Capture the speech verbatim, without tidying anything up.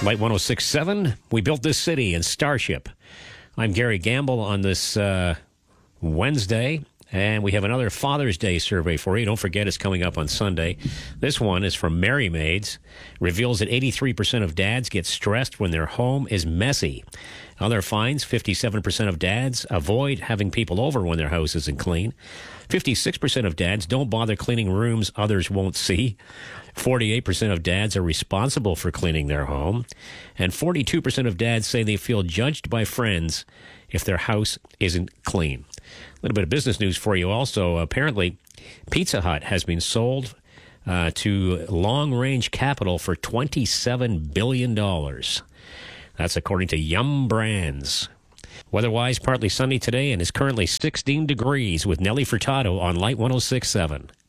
Light one oh six point seven, we built this city in Starship. I'm Gary Gamble on this uh, Wednesday, and we have another Father's Day survey for you. Don't forget, it's coming up on Sunday. This one is from Mary Maids. Reveals that eighty-three percent of dads get stressed when their home is messy. Other finds, fifty-seven percent of dads avoid having people over when their house isn't clean. fifty-six percent of dads don't bother cleaning rooms others won't see. forty-eight percent of dads are responsible for cleaning their home. And forty-two percent of dads say they feel judged by friends if their house isn't clean. A little bit of business news for you also. Apparently, Pizza Hut has been sold uh, to Long Range Capital for twenty-seven billion dollars. That's according to Yum Brands. Weather-wise, partly sunny today and is currently sixteen degrees with Nelly Furtado on Light one oh six point seven.